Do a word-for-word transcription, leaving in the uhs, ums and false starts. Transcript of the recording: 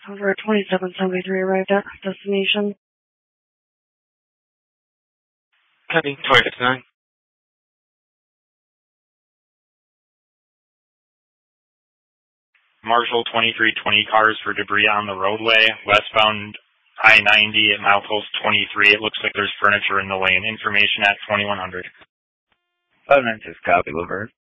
Over twenty-seven seventy-three arrived at destination. Copy, twenty fifty-nine. Marshall twenty-three twenty cars for debris on the roadway, westbound I ninety at milepost twenty-three. It looks like there's furniture in the lane. Information at twenty-one hundred. five nine six, copy, Laverne.